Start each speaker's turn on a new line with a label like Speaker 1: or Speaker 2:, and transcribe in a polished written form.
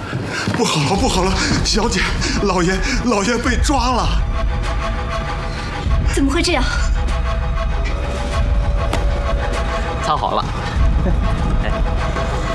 Speaker 1: 不好了，不好了，小姐，老爷被抓了！
Speaker 2: 怎么会这样？
Speaker 3: 藏好了。